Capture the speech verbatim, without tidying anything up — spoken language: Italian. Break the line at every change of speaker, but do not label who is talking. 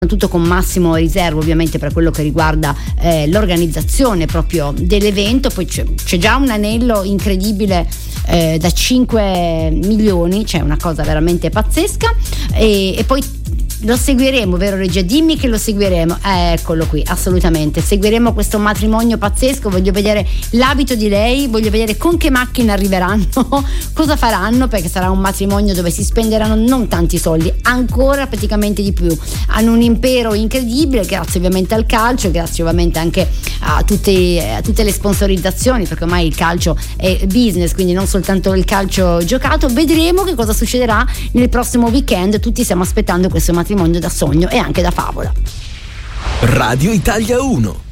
tutto con massimo riservo ovviamente per quello che riguarda eh, l'organizzazione proprio dell'evento. Poi c'è, c'è già un anello incredibile eh, da cinque milioni, cioè una cosa veramente pazzesca, e, e poi lo seguiremo, vero regia? Dimmi che lo seguiremo. Eh, eccolo qui, assolutamente. Seguiremo questo matrimonio pazzesco. Voglio vedere l'abito di lei, voglio vedere con che macchine arriveranno, cosa faranno, perché sarà un matrimonio dove si spenderanno non tanti soldi, ancora praticamente di più. Hanno un impero incredibile, grazie ovviamente al calcio, grazie ovviamente anche a tutte, a tutte le sponsorizzazioni, perché ormai il calcio è business, quindi non soltanto il calcio giocato. Vedremo che cosa succederà nel prossimo weekend. Tutti stiamo aspettando questo matrimonio da sogno e anche da favola.
Radio Italia uno.